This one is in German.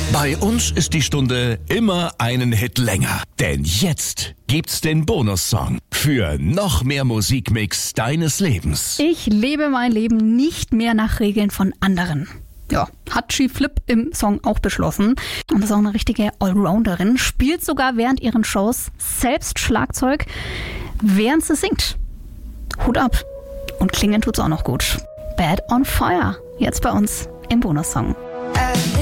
Bei uns ist die Stunde immer einen Hit länger. Denn jetzt gibt's den Bonussong für noch mehr Musikmix deines Lebens. Ich lebe mein Leben nicht mehr nach Regeln von anderen. Ja, hat G-Flip im Song auch beschlossen. Und ist auch eine richtige Allrounderin. Spielt sogar während ihren Shows selbst Schlagzeug, während sie singt. Hut ab. Und klingen tut's auch noch gut. Bad on Fire. Jetzt bei uns im Bonussong.